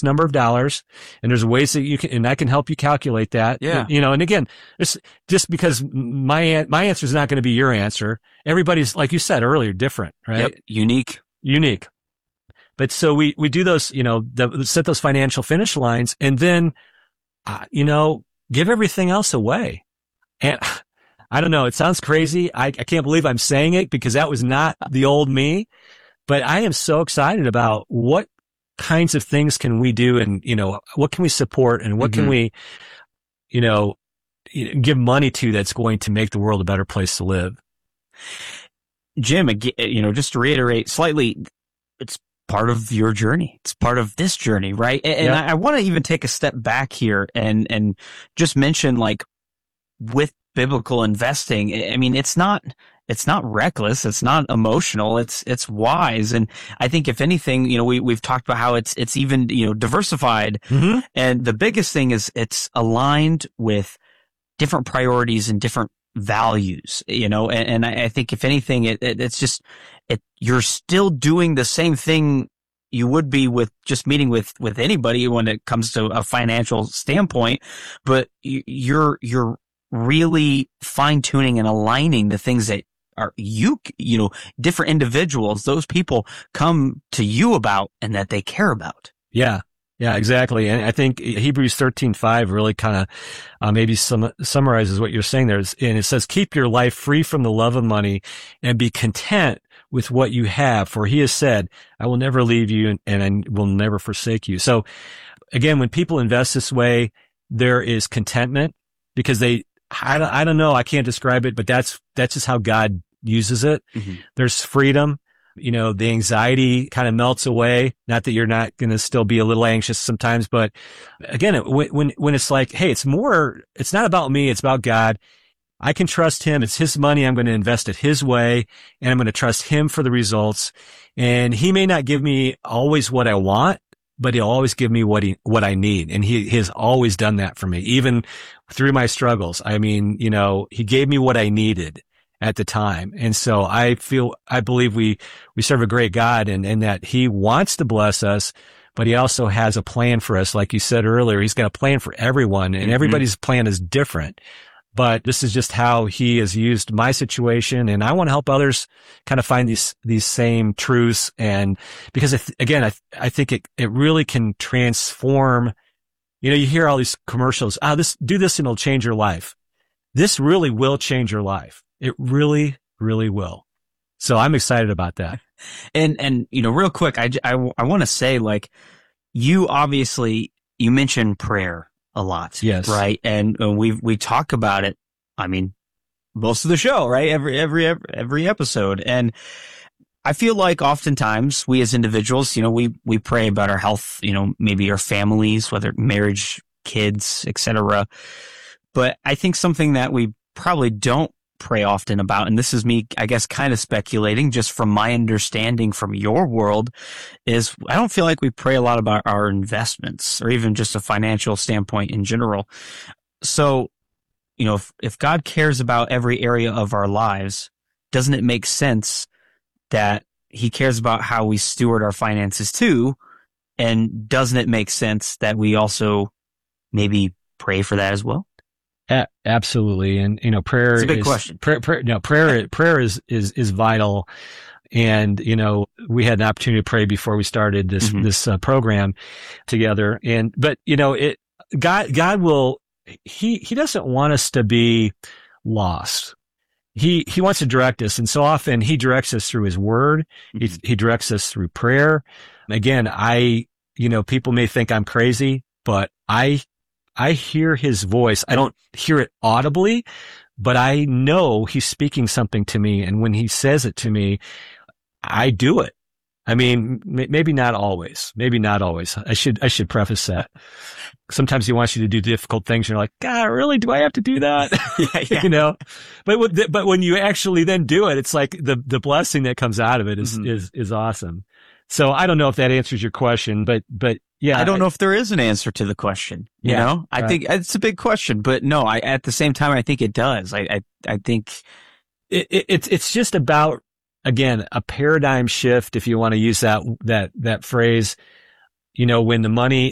number of dollars, and there's ways that you can, and I can help you calculate that. Yeah. And again, it's just because my answer is not going to be your answer. Everybody's, like you said earlier, different, right? Yep. Unique. But so we do those, set those financial finish lines, and then, give everything else away. And I don't know, it sounds crazy. I can't believe I'm saying it because that was not the old me, but I am so excited about what kinds of things can we do, and, what can we support, and what can we, give money to that's going to make the world a better place to live. Jim, just to reiterate slightly, it's part of your journey. It's part of this journey, right? And Yeah. I want to even take a step back here and just mention, like, with biblical investing, I mean, it's not reckless. It's not emotional. It's wise. And I think if anything, we've talked about how it's even, diversified. Mm-hmm. And the biggest thing is it's aligned with different priorities and different values, and I think if anything, it's just, you're still doing the same thing you would be with just meeting with anybody when it comes to a financial standpoint, but you're really fine tuning and aligning the things that are different individuals, those people come to you about and that they care about. Yeah. Yeah, exactly. And I think Hebrews 13:5 really kind of maybe summarizes what you're saying there. And it says, keep your life free from the love of money and be content with what you have. For he has said, I will never leave you and I will never forsake you. So again, when people invest this way, there is contentment because I don't know, I can't describe it, but that's just how God uses it. Mm-hmm. There's freedom. The anxiety kind of melts away. Not that you're not going to still be a little anxious sometimes, but again, when it's like, hey, it's not about me. It's about God. I can trust him. It's his money. I'm going to invest it his way, and I'm going to trust him for the results. And he may not give me always what I want, but he'll always give me what I need. And he has always done that for me, even through my struggles. I mean, he gave me what I needed at the time. And so I believe we serve a great God and that he wants to bless us, but he also has a plan for us. Like you said earlier, he's got a plan for everyone, and everybody's plan is different. But this is just how he has used my situation. And I want to help others kind of find these same truths. And because I think it really can transform. You hear all these commercials. Do this and it'll change your life. This really will change your life. It really, really will. So I'm excited about that. And real quick, I want to say, like, you mentioned prayer a lot. Yes. Right. And we talk about it. I mean, most of the show, right? Every episode. And I feel like oftentimes we as individuals, we pray about our health, maybe our families, whether marriage, kids, etc. But I think something that we probably don't pray often about, and this is me, I guess, kind of speculating just from my understanding from your world, is I don't feel like we pray a lot about our investments or even just a financial standpoint in general. So, if God cares about every area of our lives, doesn't it make sense that he cares about how we steward our finances too? And doesn't it make sense that we also maybe pray for that as well? Absolutely. And, prayer is a big question. Prayer is vital. And, we had an opportunity to pray before we started this program together. But God will, he doesn't want us to be lost. He wants to direct us. And so often he directs us through his word. He directs us through prayer. Again, people may think I'm crazy, but I hear his voice. I don't hear it audibly, but I know he's speaking something to me. And when he says it to me, I do it. I mean, maybe not always. I should preface that. Sometimes he wants you to do difficult things. And you're like, God, really? Do I have to do that? Yeah. But when you actually then do it, it's like the blessing that comes out of it is awesome. So I don't know if that answers your question, but yeah. I don't know if there is an answer to the question. I think it's a big question, but no, at the same time, I think it does. I think it's just about, again, a paradigm shift, if you want to use that phrase. When the money